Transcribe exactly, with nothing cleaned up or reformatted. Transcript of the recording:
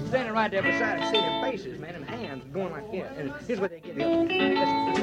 standing right there beside it, seeing them faces, man, them hands going like this. And here's what they get. Listen, listen.